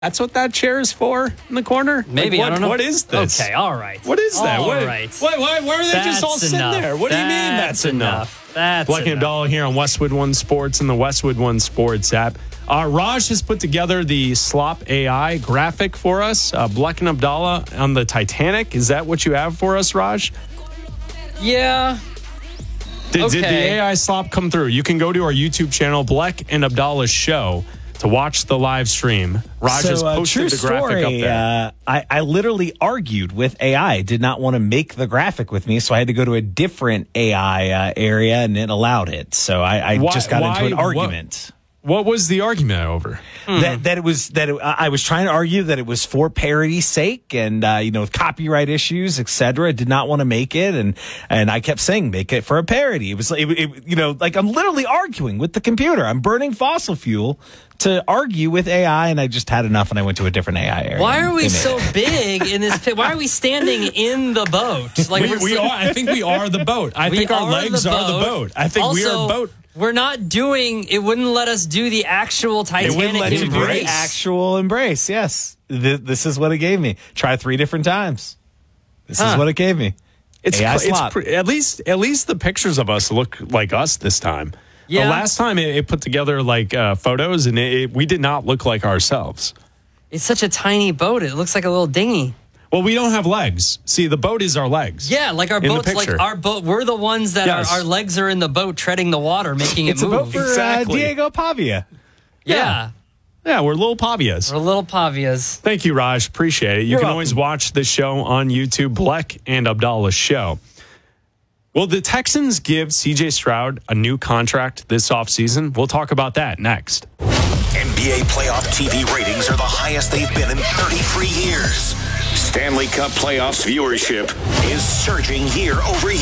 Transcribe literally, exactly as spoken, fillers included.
That's what that chair is for in the corner? Maybe, like, what, I don't know. What is this? Okay, all right. What is that? All what, right. Why, why, why are they that's just all sitting enough. there? What that's do you mean that's enough? enough? That's Black and enough. Abdallah here on Westwood One Sports and the Westwood One Sports app. Uh, Raj has put together the Slop A I graphic for us. Uh, Black and Abdallah on the Titanic. Is that what you have for us, Raj? Yeah. Did, okay. did the A I Slop come through? You can go to our YouTube channel, Black and Abdallah's Show, to watch the live stream. Raj so, has uh, posted true the graphic story, up there. Uh, I, I literally argued with A I. I did not want to make the graphic with me, so I had to go to a different A I uh, area, and it allowed it. So I, I Why- just got why- into an argument. What, what was the argument over? That that it was that it, I was trying to argue that it was for parody's sake, and uh, you know, with copyright issues, et cetera. I did not want to make it, and and I kept saying make it for a parody. It was like it, it, you know, like I'm literally arguing with the computer. I'm burning fossil fuel to argue with A I, and I just had enough, and I went to a different A I area. Why are we They made so it. big in this pit? Why are we standing in the boat? Like We, we're we so- are. I think we are the boat. I we think our are legs the are the boat. I think we Also, are boat. We're not doing. It wouldn't let us do the actual Titanic It wouldn't let you do the embrace. actual embrace. Yes, Th- this is what it gave me. Try three different times. This Huh. is what it gave me. It's, A I it's slop. pre- at least at least the pictures of us look like us this time. Yeah. The last time it, it put together like uh, photos, and it, it, we did not look like ourselves. It's such a tiny boat. It looks like a little dinghy. Well, we don't have legs. See, the boat is our legs. Yeah, like our In the boats. Like picture. our boat. We're the ones that Yes. are, our legs are in the boat, treading the water, making It's it a move. boat for Exactly. uh, Diego Pavia. yeah. Yeah, we're little pavias. We're little pavias. Thank you, Raj. Appreciate it. You You're can welcome. always watch the show on YouTube, Black and Abdallah's Show. Will the Texans give C J Stroud a new contract this offseason? We'll talk about that next. N B A playoff T V ratings are the highest they've been in thirty-three years. Stanley Cup playoffs viewership is surging year over year.